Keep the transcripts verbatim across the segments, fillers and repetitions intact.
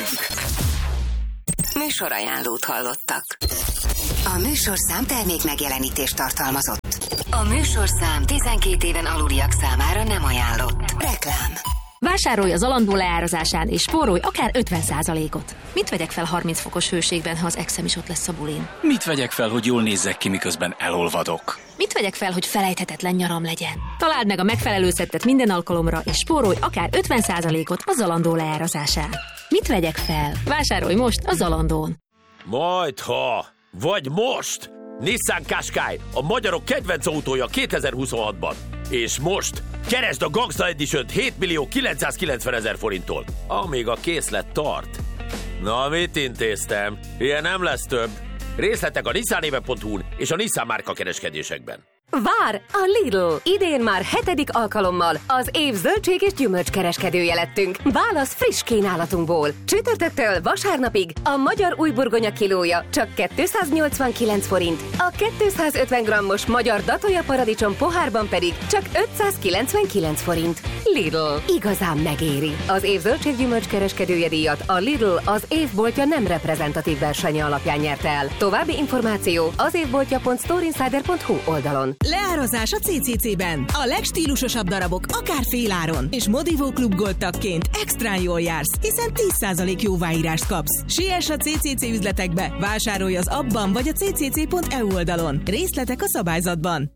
Beszélgetünk. Műsorajánlót hallottak. A műsorszám termék megjelenítést tartalmazott. A műsorszám tizenkét éven aluliak számára nem ajánlott. Reklám. Vásárolj az Zalando leárazásán és spórolj akár ötven százalékot. Mit vegyek fel harminc fokos hőségben, ha az exem is ott lesz a bulin? Mit vegyek fel, hogy jól nézzek ki, miközben elolvadok? Mit vegyek fel, hogy felejthetetlen nyaram legyen? Találd meg a megfelelő szettet minden alkalomra, és spórolj akár ötven százalékot a Zalando leárazásán. Mit vegyek fel? Vásárolj most a Zalandón. Majdha, vagy most! Nissan Qashqai, a magyarok kedvenc autója kétezer-huszonhatban. És most keresd a Gangsta Edition-t hét millió kilencszázkilencvenezer forinttól, amíg a készlet tart. Na, mit intéztem? Ilyen nem lesz több. Részletek a nissanéve pont hu-n és a Nissan márka kereskedésekben. Vár a Lidl! Idén már hetedik alkalommal az év zöldség és gyümölcs kereskedője lettünk. Válasz friss kínálatunkból. Csütörtöktől vasárnapig a magyar újburgonya kilója csak kétszáznyolcvankilenc forint, a kétszázötven grammos magyar Datoya paradicsom pohárban pedig csak ötszázkilencvenkilenc forint. Lidl. Igazán megéri. Az év zöldség gyümölcs kereskedője díjat a Lidl az évboltja nem reprezentatív versenye alapján nyerte el. További információ az évboltja pont storeinsider pont hu oldalon. Leárazás a cé cé cé-ben. A legstílusosabb darabok akár féláron. És Modivó Klub Gold tagként extrán jól jársz, hiszen tíz százalék jóváírást kapsz. Siess a cé cé cé üzletekbe, vásárolj az appban vagy a cé cé cé pont e u oldalon. Részletek a szabályzatban.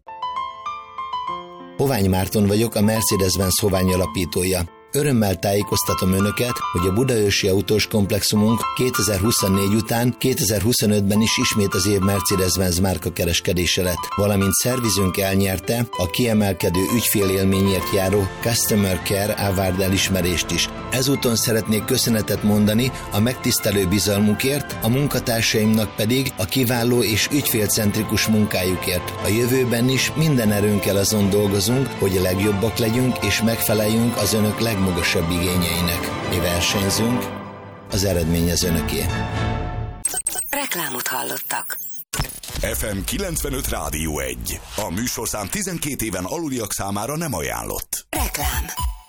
Hovány Márton vagyok, a Mercedes-Benz Hovány alapítója. Örömmel tájékoztatom Önöket, hogy a budaörsi autós komplexumunk kétezer-huszonnégy után kétezer-huszonötben is ismét az év Mercedes-Benz márka kereskedése lett, valamint szervizünk elnyerte a kiemelkedő ügyfélélményért járó Customer Care Award elismerést is. Ezúton szeretnék köszönetet mondani a megtisztelő bizalmukért, a munkatársaimnak pedig a kiváló és ügyfélcentrikus munkájukért. A jövőben is minden erőnkkel azon dolgozunk, hogy a legjobbak legyünk és megfeleljünk az Önök legmagasabb magasabb igényeinek. Mi versenyzünk, az eredmény az Önöké. Reklámot hallottak. ef em kilencvenöt Rádió egy. A műsorszám tizenkét éven aluliak számára nem ajánlott. Reklám.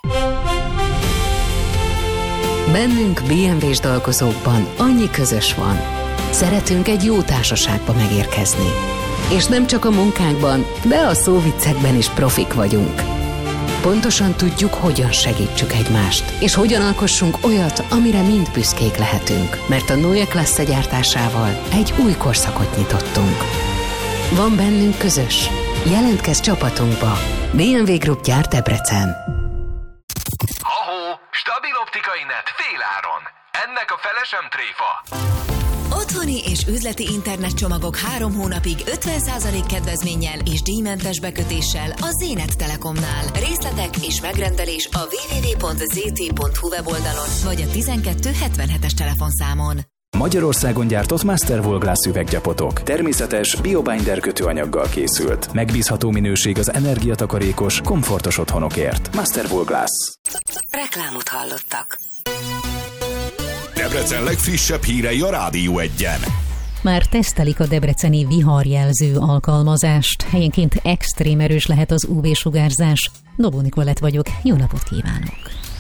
Bennünk bé em vé-s dolgozókban annyi közös van. Szeretünk egy jó társaságba megérkezni. És nem csak a munkánkban, de a szóviccekben is profik vagyunk. Pontosan tudjuk, hogyan segítsük egymást, és hogyan alkossunk olyat, amire mind büszkék lehetünk, mert a Neue Klasse gyártásával egy új korszakot nyitottunk. Van bennünk közös. Jelentkezz csapatunkba. bé em vé Group gyárt Debrecen. Ha-ho, stabil optikai net féláron. Ennek a fele sem tréfa. Otthoni és üzleti internetcsomagok három hónapig ötven százalék kedvezménnyel és díjmentes bekötéssel a Zénet Telekomnál. Részletek és megrendelés a double-u double-u double-u pont zé té pont hu weboldalon vagy a tizenkettő hetvenhetes telefonszámon. Magyarországon gyártott Masterwool Glass üveggyapotok. Természetes, biobinder kötőanyaggal készült. Megbízható minőség az energiatakarékos, komfortos otthonokért. Masterwool Glass. Reklámot hallottak. Debrecen legfrissebb hírei a Rádió egyen. Már tesztelik a debreceni viharjelző alkalmazást. Helyenként extrém erős lehet az ú vé-sugárzás. Dobó Nikolett vagyok, jó napot kívánok!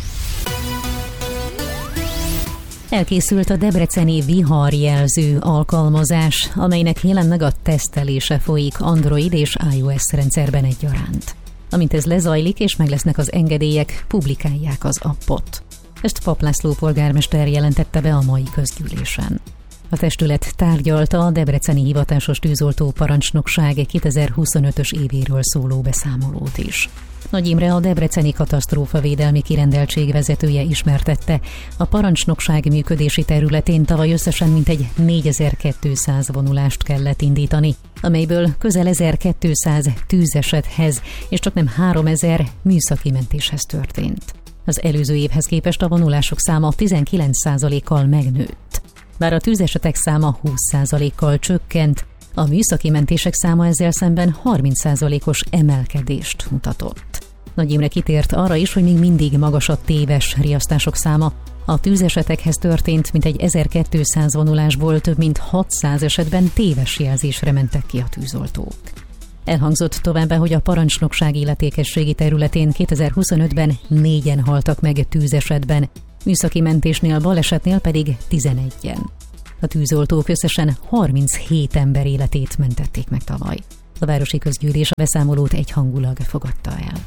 Elkészült a debreceni viharjelző alkalmazás, amelynek jelenleg a tesztelése folyik Android és iOS rendszerben egyaránt. Amint ez lezajlik és meg lesznek az engedélyek, publikálják az appot. Ezt Pap László polgármester jelentette be a mai közgyűlésen. A testület tárgyalta a debreceni hivatásos tűzoltó parancsnokság kétezer-huszonötös évéről szóló beszámolót is. Nagy Imre, a debreceni katasztrófavédelmi kirendeltség vezetője ismertette, a parancsnokság működési területén tavaly összesen mintegy négyezer-kétszáz vonulást kellett indítani, amelyből közel ezerkétszáz tűzesethez és csaknem háromezer műszaki mentéshez történt. Az előző évhez képest a vonulások száma tizenkilenc százalékkal megnőtt. Bár a tűzesetek száma húsz százalékkal csökkent, a műszaki mentések száma ezzel szemben harminc százalékos emelkedést mutatott. Nagy Imre kitért arra is, hogy még mindig magas a téves riasztások száma. A tűzesetekhez történt mintegy ezerkétszáz vonulásból több mint hatszáz esetben téves jelzésre mentek ki a tűzoltók. Elhangzott továbbá, hogy a parancsnokság illetékességi területén kétezer-huszonötben négyen haltak meg tűzesetben, műszaki mentésnél, balesetnél pedig tizenegyen. A tűzoltók összesen harminchét ember életét mentették meg tavaly. A városi közgyűlés a beszámolót egyhangulag fogadta el.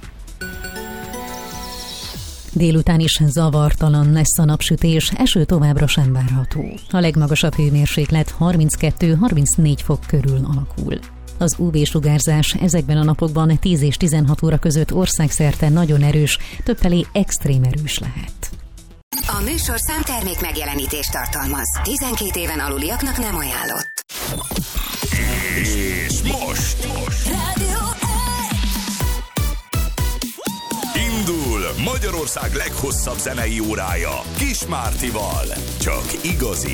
Délután is zavartalan lesz a napsütés, eső továbbra sem várható. A legmagasabb hőmérséklet harminckettő-harmincnégy fok körül alakul. Az ú vé-sugárzás ezekben a napokban tíz és tizenhat óra között országszerte nagyon erős, többfelé extrém erős lehet. A műsor számtermék megjelenítést tartalmaz. tizenkét éven aluliaknak nem ajánlott. És most, most. Rádió indul Magyarország leghosszabb zenei órája Kis Mártival. Csak igazi